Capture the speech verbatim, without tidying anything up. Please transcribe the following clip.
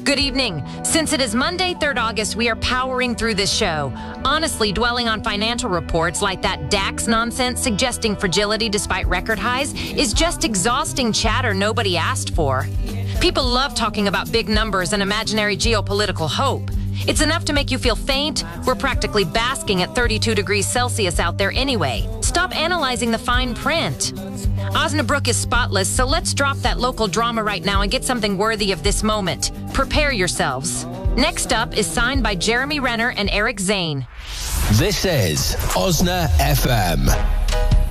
Good evening. Since it is Monday, third of August, we are powering through this show. Honestly, dwelling on financial reports like that DAX nonsense suggesting fragility despite record highs is just exhausting chatter nobody asked for. People love talking about big numbers and imaginary geopolitical hope. It's enough to make you feel faint. We're practically basking at thirty-two degrees Celsius out there anyway. Stop analyzing the fine print. Osnabrück is spotless, so let's drop that local drama right now and get something worthy of this moment. Prepare yourselves. Next up is signed by Jeremy Renner and Eric Zane. This is Osna F M.